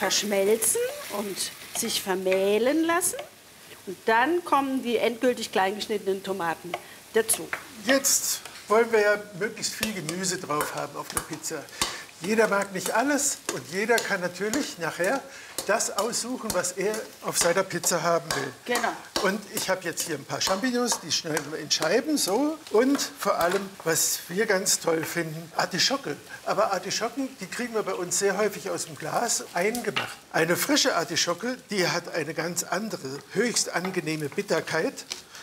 verschmelzen und sich vermählen lassen. Und dann kommen die endgültig kleingeschnittenen Tomaten dazu. Jetzt wollen wir ja möglichst viel Gemüse drauf haben auf der Pizza. Jeder mag nicht alles und jeder kann natürlich nachher das aussuchen, was er auf seiner Pizza haben will. Genau. Und ich habe jetzt hier ein paar Champignons, die schneiden wir in Scheiben, so. Und vor allem, was wir ganz toll finden, Artischocke. Aber Artischocken, die kriegen wir bei uns sehr häufig aus dem Glas eingemacht. Eine frische Artischocke, die hat eine ganz andere, höchst angenehme Bitterkeit.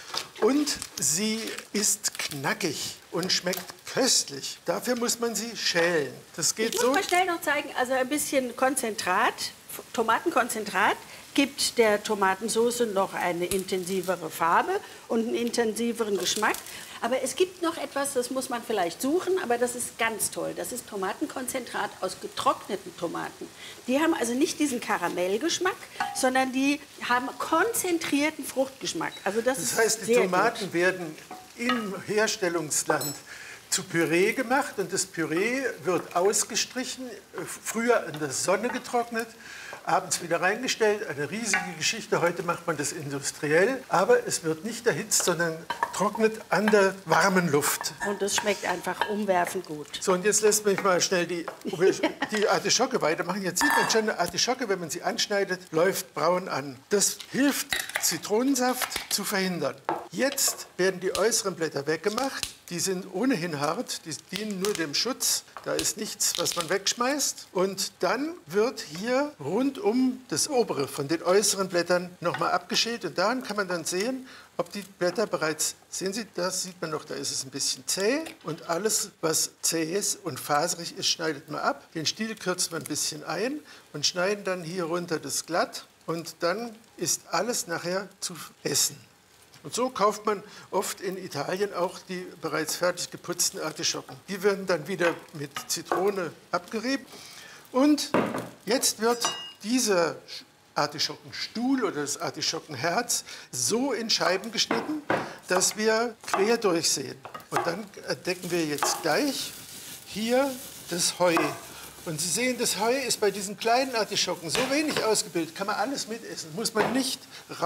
Und sie ist knackig und schmeckt köstlich. Dafür muss man sie schälen. Das geht ich so. muss mal schnell noch zeigen, also ein bisschen Konzentrat, Tomatenkonzentrat gibt der Tomatensauce noch eine intensivere Farbe und einen intensiveren Geschmack. Aber es gibt noch etwas, das muss man vielleicht suchen, aber das ist ganz toll. Das ist Tomatenkonzentrat aus getrockneten Tomaten. Die haben also nicht diesen Karamellgeschmack, sondern die haben konzentrierten Fruchtgeschmack. Also das heißt, die sehr Tomaten gut. werden im Herstellungsland zu Püree gemacht und das Püree wird ausgestrichen, früher in der Sonne getrocknet, abends wieder reingestellt. Eine riesige Geschichte. Heute macht man das industriell, aber es wird nicht erhitzt, sondern trocknet an der warmen Luft. Und das schmeckt einfach umwerfend gut. So, und jetzt lässt mich mal schnell die Artischocke weitermachen. Jetzt sieht man schon, eine Artischocke, wenn man sie anschneidet, läuft braun an. Das hilft, Zitronensaft zu verhindern. Jetzt werden die äußeren Blätter weggemacht. Die sind ohnehin hart, die dienen nur dem Schutz. Da ist nichts, was man wegschmeißt. Und dann wird hier rund um das obere von den äußeren Blättern nochmal abgeschält. Und daran kann man dann sehen, ob die Blätter bereits, sehen Sie, das sieht man noch, da ist es ein bisschen zäh. Und alles, was zäh ist und faserig ist, schneidet man ab. Den Stiel kürzt man ein bisschen ein und schneiden dann hier runter das glatt. Und dann ist alles nachher zu essen. Und so kauft man oft in Italien auch die bereits fertig geputzten Artischocken. Die werden dann wieder mit Zitrone abgerieben. Und jetzt wird dieser Artischockenstuhl oder das Artischockenherz so in Scheiben geschnitten, dass wir quer durchsehen. Und dann entdecken wir jetzt gleich hier das Heu. Und Sie sehen, das Heu ist bei diesen kleinen Artischocken so wenig ausgebildet, kann man alles mitessen. Muss man nicht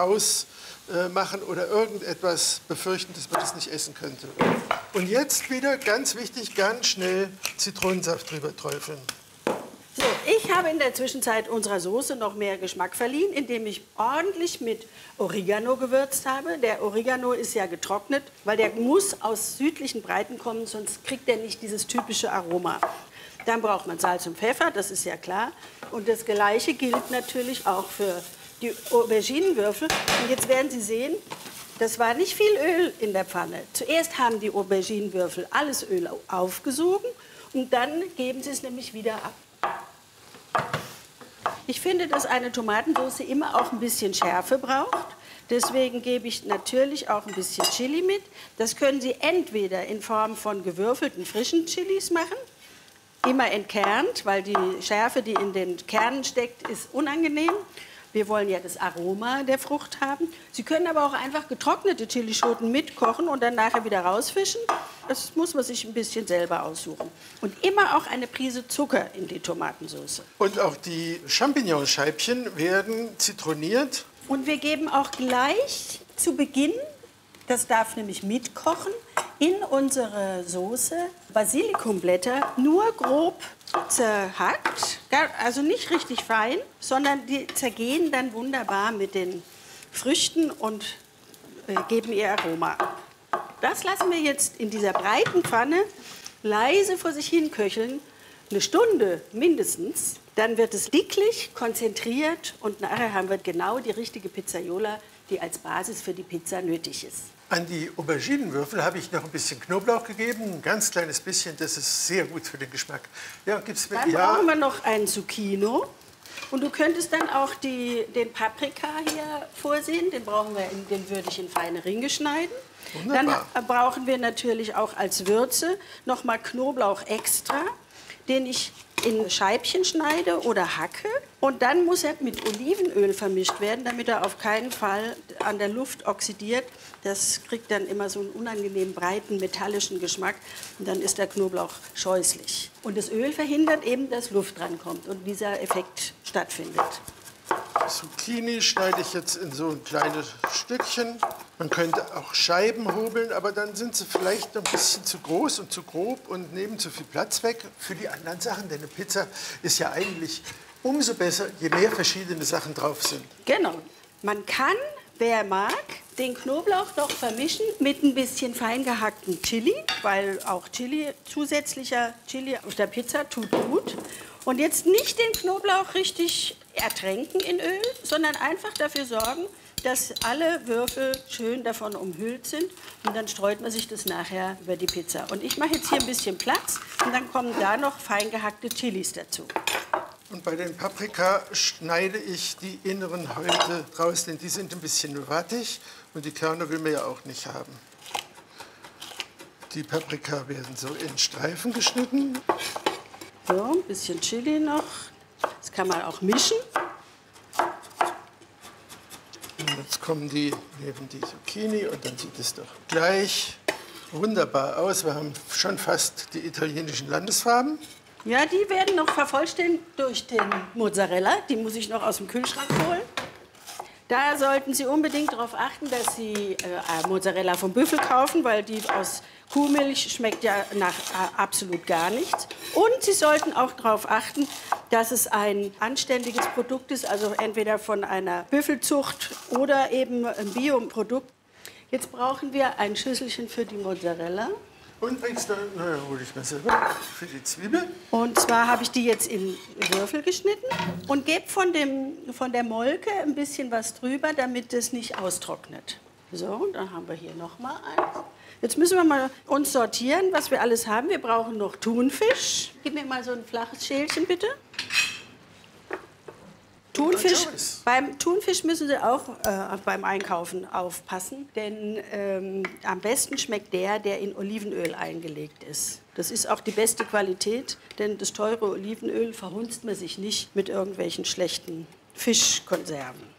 rausmachen oder irgendetwas befürchten, dass man das nicht essen könnte. Und jetzt wieder, ganz wichtig, ganz schnell Zitronensaft drüber träufeln. So, ich habe in der Zwischenzeit unserer Soße noch mehr Geschmack verliehen, indem ich ordentlich mit Oregano gewürzt habe. Der Oregano ist ja getrocknet, weil der muss aus südlichen Breiten kommen, sonst kriegt er nicht dieses typische Aroma. Dann braucht man Salz und Pfeffer, das ist ja klar. Und das Gleiche gilt natürlich auch für die Auberginenwürfel. Und jetzt werden Sie sehen, das war nicht viel Öl in der Pfanne. Zuerst haben die Auberginenwürfel alles Öl aufgesogen und dann geben Sie es nämlich wieder ab. Ich finde, dass eine Tomatensauce immer auch ein bisschen Schärfe braucht. Deswegen gebe ich natürlich auch ein bisschen Chili mit. Das können Sie entweder in Form von gewürfelten frischen Chilis machen, immer entkernt, weil die Schärfe, die in den Kernen steckt, ist unangenehm. Wir wollen ja das Aroma der Frucht haben. Sie können aber auch einfach getrocknete Chilischoten mitkochen und dann nachher wieder rausfischen. Das muss man sich ein bisschen selber aussuchen. Und immer auch eine Prise Zucker in die Tomatensauce. Und auch die Champignonscheibchen werden zitroniert. Und wir geben auch gleich zu Beginn, das darf nämlich mitkochen, in unsere Soße Basilikumblätter nur grob zerhackt, also nicht richtig fein, sondern die zergehen dann wunderbar mit den Früchten und geben ihr Aroma. Das lassen wir jetzt in dieser breiten Pfanne leise vor sich hin köcheln, eine Stunde mindestens. Dann wird es dicklich, konzentriert und nachher haben wir genau die richtige Pizzaiola, die als Basis für die Pizza nötig ist. An die Auberginenwürfel habe ich noch ein bisschen Knoblauch gegeben, ein ganz kleines bisschen, das ist sehr gut für den Geschmack. Ja, gibt's mit, Dann ja. brauchen wir noch ein Zucchino. Und du könntest dann auch den Paprika hier vorsehen, den würde ich in feine Ringe schneiden. Wunderbar. Dann brauchen wir natürlich auch als Würze noch mal Knoblauch extra. den ich in Scheibchen schneide oder hacke. Und dann muss er mit Olivenöl vermischt werden, damit er auf keinen Fall an der Luft oxidiert. Das kriegt dann immer so einen unangenehm breiten, metallischen Geschmack. Und dann ist der Knoblauch scheußlich. Und das Öl verhindert eben, dass Luft drankommt und dieser Effekt stattfindet. Zucchini schneide ich jetzt in so ein kleines Stückchen. Man könnte auch Scheiben hobeln, aber dann sind sie vielleicht noch ein bisschen zu groß und zu grob und nehmen zu viel Platz weg für die anderen Sachen. Denn eine Pizza ist ja eigentlich umso besser, je mehr verschiedene Sachen drauf sind. Genau. Man kann, wer mag, den Knoblauch doch vermischen mit ein bisschen fein gehacktem Chili, weil auch zusätzlicher Chili auf der Pizza tut gut. Und jetzt nicht den Knoblauch richtig ertränken in Öl, sondern einfach dafür sorgen, dass alle Würfel schön davon umhüllt sind. Und dann streut man sich das nachher über die Pizza. Und ich mache jetzt hier ein bisschen Platz und dann kommen da noch fein gehackte Chilis dazu. Und bei den Paprika schneide ich die inneren Häute raus, denn die sind ein bisschen wattig und die Kerne will man ja auch nicht haben. Die Paprika werden so in Streifen geschnitten. So, ein bisschen Chili noch. Das kann man auch mischen. Und jetzt kommen die neben die Zucchini und dann sieht es doch gleich wunderbar aus. Wir haben schon fast die italienischen Landesfarben. Ja, die werden noch vervollständigt durch den Mozzarella. Die muss ich noch aus dem Kühlschrank holen. Da sollten Sie unbedingt darauf achten, dass Sie Mozzarella vom Büffel kaufen, weil die aus Kuhmilch schmeckt ja nach absolut gar nichts. Und Sie sollten auch darauf achten, dass es ein anständiges Produkt ist, also entweder von einer Büffelzucht oder eben ein Bioprodukt. Jetzt brauchen wir ein Schüsselchen für die Mozzarella. Und bringst du, naja, hole ich mir selber für die Zwiebel. Und zwar habe ich die jetzt in Würfel geschnitten und gebe von der Molke ein bisschen was drüber, damit es nicht austrocknet. So, dann haben wir hier noch mal eins. Jetzt müssen wir mal uns sortieren, was wir alles haben. Wir brauchen noch Thunfisch. Gib mir mal so ein flaches Schälchen, bitte. Thunfisch. Beim Thunfisch müssen Sie auch beim Einkaufen aufpassen, denn am besten schmeckt der in Olivenöl eingelegt ist. Das ist auch die beste Qualität, denn das teure Olivenöl verhunzt man sich nicht mit irgendwelchen schlechten Fischkonserven.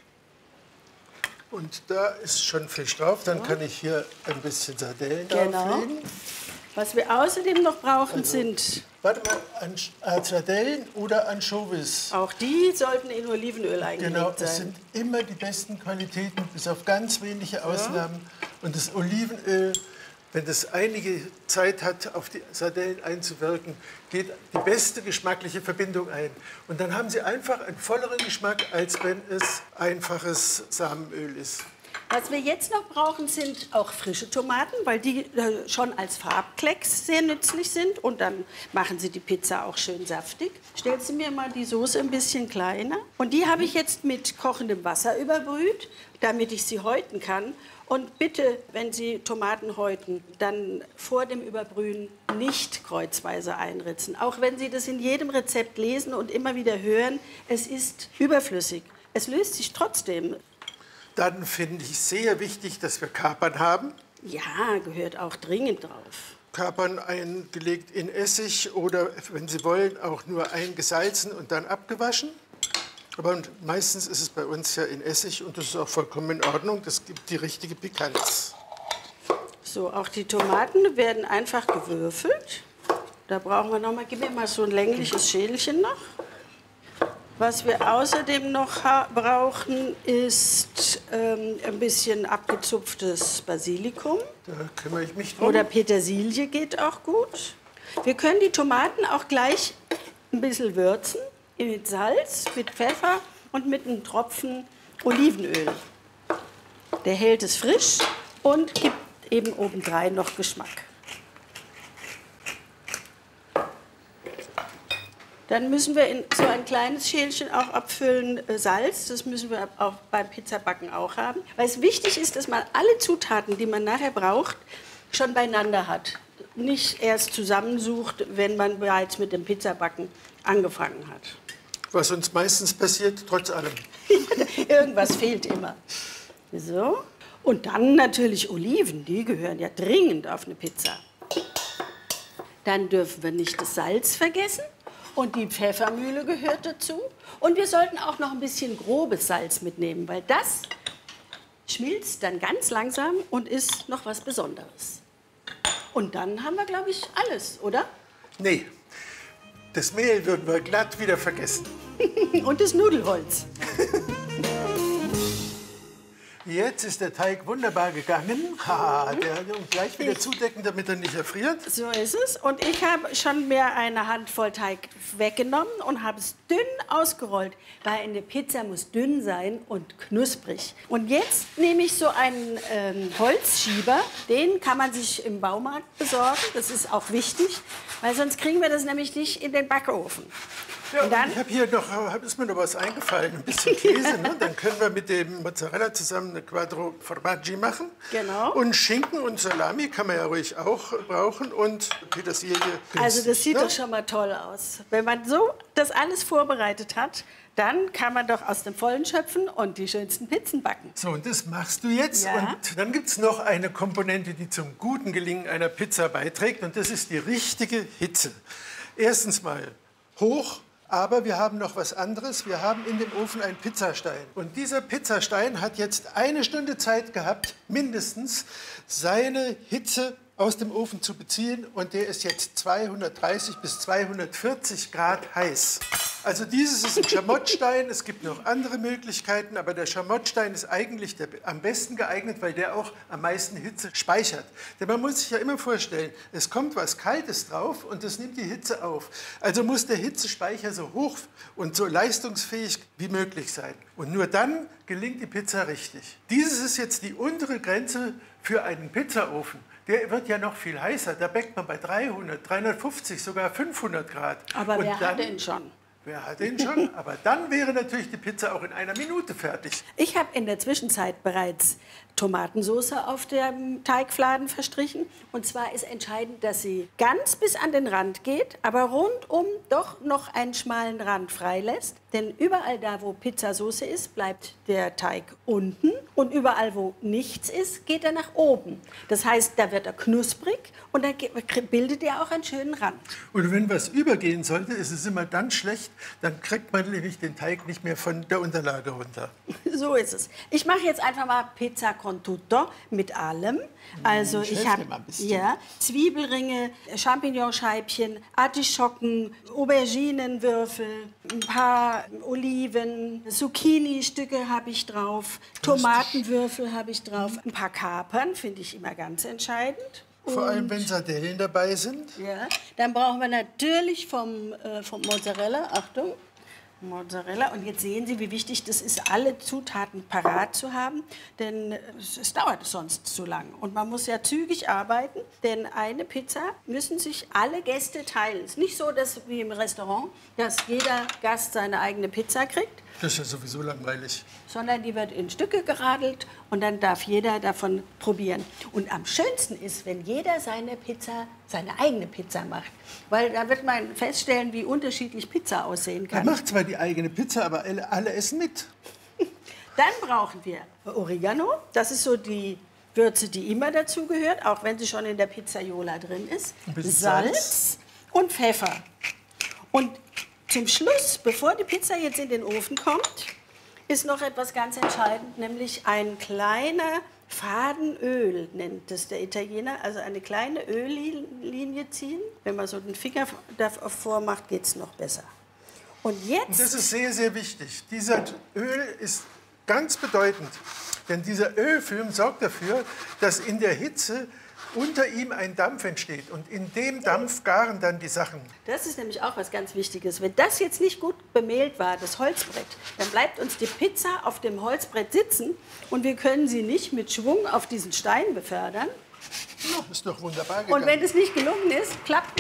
Und da ist schon Fisch drauf, dann kann ich hier ein bisschen Sardellen drauflegen. Was wir außerdem noch brauchen sind... Warte mal, Sardellen oder Anchovies. Auch die sollten in Olivenöl eingelegt sein. Genau, das sind immer die besten Qualitäten, bis auf ganz wenige Ausnahmen. Und das Olivenöl, wenn das einige Zeit hat, auf die Sardellen einzuwirken, geht die beste geschmackliche Verbindung ein. Und dann haben Sie einfach einen volleren Geschmack, als wenn es einfaches Samenöl ist. Was wir jetzt noch brauchen, sind auch frische Tomaten, weil die schon als Farbklecks sehr nützlich sind. Und dann machen sie die Pizza auch schön saftig. Stellen Sie mir mal die Soße ein bisschen kleiner. Und die habe ich jetzt mit kochendem Wasser überbrüht, damit ich sie häuten kann. Und bitte, wenn Sie Tomaten häuten, dann vor dem Überbrühen nicht kreuzweise einritzen. Auch wenn Sie das in jedem Rezept lesen und immer wieder hören, es ist überflüssig. Es löst sich trotzdem. Dann finde ich sehr wichtig, dass wir Kapern haben. Ja, gehört auch dringend drauf. Kapern eingelegt in Essig oder, wenn Sie wollen, auch nur eingesalzen und dann abgewaschen. Aber meistens ist es bei uns ja in Essig und das ist auch vollkommen in Ordnung. Das gibt die richtige Pikanz. So, auch die Tomaten werden einfach gewürfelt. Da brauchen wir noch mal, gib mir mal so ein längliches Schälchen noch. Was wir außerdem noch brauchen, ist ein bisschen abgezupftes Basilikum. Da kümmere ich mich drum. Oder Petersilie geht auch gut. Wir können die Tomaten auch gleich ein bisschen würzen. Mit Salz, mit Pfeffer und mit einem Tropfen Olivenöl. Der hält es frisch und gibt eben obendrein noch Geschmack. Dann müssen wir in so ein kleines Schälchen auch abfüllen Salz. Das müssen wir auch beim Pizzabacken auch haben. Weil es wichtig ist, dass man alle Zutaten, die man nachher braucht, schon beieinander hat. Nicht erst zusammensucht, wenn man bereits mit dem Pizzabacken angefangen hat. Was uns meistens passiert, trotz allem. Irgendwas fehlt immer. So. Und dann natürlich Oliven, die gehören ja dringend auf eine Pizza. Dann dürfen wir nicht das Salz vergessen. Und die Pfeffermühle gehört dazu. Und wir sollten auch noch ein bisschen grobes Salz mitnehmen, weil das schmilzt dann ganz langsam und ist noch was Besonderes. Und dann haben wir, glaube ich, alles, oder? Nee, das Mehl würden wir glatt wieder vergessen. Und das Nudelholz. Jetzt ist der Teig wunderbar gegangen. Und gleich wieder zudecken, damit er nicht erfriert. So ist es. Und ich habe schon mehr eine Handvoll Teig weggenommen und habe es dünn ausgerollt, weil eine Pizza muss dünn sein und knusprig. Und jetzt nehme ich so einen Holzschieber. Den kann man sich im Baumarkt besorgen. Das ist auch wichtig, weil sonst kriegen wir das nämlich nicht in den Backofen. Ja, und ich habe hier noch, ist mir noch was eingefallen, ein bisschen Käse. Ne? Dann können wir mit dem Mozzarella zusammen eine Quattro Formaggi machen. Genau. Und Schinken und Salami kann man ja ruhig auch brauchen und Petersilie. Also das sieht ne? doch schon mal toll aus. Wenn man so das alles vorbereitet hat, dann kann man doch aus dem Vollen schöpfen und die schönsten Pizzen backen. So, und das machst du jetzt. Ja. Und dann gibt es noch eine Komponente, die zum guten Gelingen einer Pizza beiträgt. Und das ist die richtige Hitze. Erstens mal hoch. Aber wir haben noch was anderes. Wir haben in dem Ofen einen Pizzastein. Und dieser Pizzastein hat jetzt 1 Stunde Zeit gehabt, mindestens, seine Hitze aus dem Ofen zu beziehen. Und der ist jetzt 230 bis 240 Grad heiß. Also dieses ist ein Schamottstein. Es gibt noch andere Möglichkeiten, aber der Schamottstein ist eigentlich am besten geeignet, weil der auch am meisten Hitze speichert. Denn man muss sich ja immer vorstellen, es kommt was Kaltes drauf und das nimmt die Hitze auf. Also muss der Hitzespeicher so hoch und so leistungsfähig wie möglich sein. Und nur dann gelingt die Pizza richtig. Dieses ist jetzt die untere Grenze für einen Pizzaofen. Der wird ja noch viel heißer. Da backt man bei 300, 350, sogar 500 Grad. Aber und wer hat den schon? Wer hat den schon? Aber dann wäre natürlich die Pizza auch in 1 Minute fertig. Ich habe in der Zwischenzeit bereits Tomatensauce auf dem Teigfladen verstrichen. Und zwar ist entscheidend, dass sie ganz bis an den Rand geht, aber rundum doch noch einen schmalen Rand freilässt. Denn überall da, wo Pizzasauce ist, bleibt der Teig unten. Und überall, wo nichts ist, geht er nach oben. Das heißt, da wird er knusprig und da bildet er auch einen schönen Rand. Und wenn was übergehen sollte, ist es immer dann schlecht, dann kriegt man nämlich den Teig nicht mehr von der Unterlage runter. So ist es. Ich mache jetzt einfach mal Pizza con tutto mit allem. Also ich habe Zwiebelringe, Champignonscheibchen, Artischocken, Auberginenwürfel, ein paar Oliven, Zucchini-Stücke habe ich drauf, Tomatenwürfel habe ich drauf, ein paar Kapern, finde ich immer ganz entscheidend. Vor allem, wenn Sardellen dabei sind. Ja, dann brauchen wir natürlich vom Mozzarella, Achtung, Mozzarella. Und jetzt sehen Sie, wie wichtig das ist, alle Zutaten parat zu haben, denn es dauert sonst zu lang. Und man muss ja zügig arbeiten, denn eine Pizza müssen sich alle Gäste teilen. Es ist nicht so, dass wie im Restaurant, dass jeder Gast seine eigene Pizza kriegt. Das ist ja sowieso langweilig. Sondern die wird in Stücke geradelt und dann darf jeder davon probieren. Und am schönsten ist, wenn jeder seine eigene Pizza macht. Weil da wird man feststellen, wie unterschiedlich Pizza aussehen kann. Er macht zwar die eigene Pizza, aber alle essen mit. Dann brauchen wir Oregano. Das ist so die Würze, die immer dazu gehört, auch wenn sie schon in der Pizzaiola drin ist. Ein bisschen Salz und Pfeffer. Und zum Schluss, bevor die Pizza jetzt in den Ofen kommt, ist noch etwas ganz entscheidend, nämlich ein kleiner Faden Öl, nennt es der Italiener. Also eine kleine Öllinie ziehen. Wenn man so den Finger davor macht, geht es noch besser. Und jetzt... Und das ist sehr, sehr wichtig. Dieser Öl ist ganz bedeutend. Denn dieser Ölfilm sorgt dafür, dass in der Hitze unter ihm ein Dampf entsteht. Und in dem Dampf garen dann die Sachen. Das ist nämlich auch was ganz Wichtiges. Wenn das jetzt nicht gut bemählt war, das Holzbrett, dann bleibt uns die Pizza auf dem Holzbrett sitzen und wir können sie nicht mit Schwung auf diesen Stein befördern. Ja, ist doch wunderbar gegangen. Und wenn es nicht gelungen ist, klappt